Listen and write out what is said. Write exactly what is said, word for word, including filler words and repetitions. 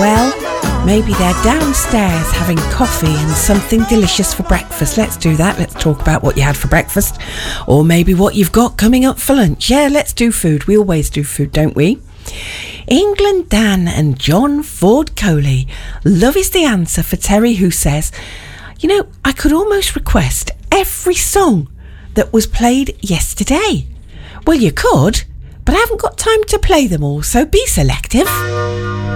Well, maybe they're downstairs having coffee and something delicious for breakfast. Let's do that. Let's talk about what you had for breakfast. Or maybe what you've got coming up for lunch. Yeah, let's do food. We always do food, don't we? England Dan and John Ford Coley. Love is the answer for Terry, who says, you know, I could almost request every song that was played yesterday. Well, you could, but I haven't got time to play them all, so be selective.